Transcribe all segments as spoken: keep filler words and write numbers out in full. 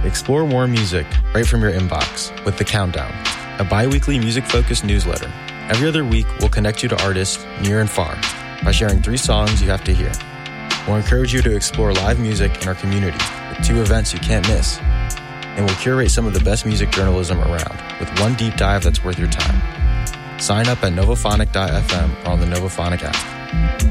Explore more music right from your inbox with The Countdown, a bi-weekly music-focused newsletter. Every other week, we'll connect you to artists near and far by sharing three songs you have to hear. We'll encourage you to explore live music in our community with two events you can't miss. And we'll curate some of the best music journalism around with one deep dive that's worth your time. Sign up at novophonic dot f m or on the Novophonic app.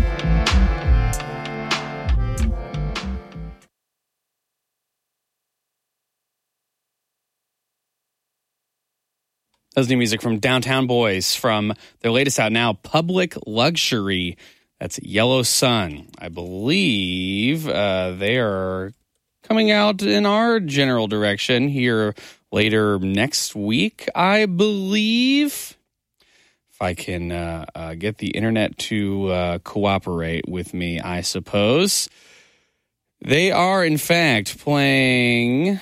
That was new music from Downtown Boys from their latest out now, Public Luxury. That's Yellow Sun. I believe uh, they are coming out in our general direction here later next week, I believe. If I can uh, uh, get the internet to uh, cooperate with me, I suppose. They are, in fact, playing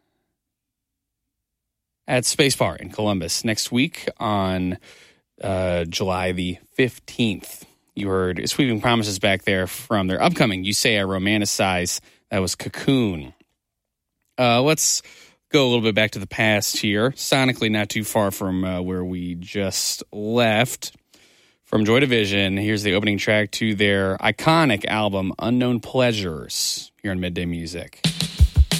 at Space Bar in Columbus next week on uh, July the fifteenth. You heard Sweeping Promises back there from their upcoming You Say I Romanticize. That was Cocoon. Uh, let's go a little bit back to the past here. Sonically not too far from uh, where we just left. From Joy Division, here's the opening track to their iconic album, Unknown Pleasures, here on Midday Music.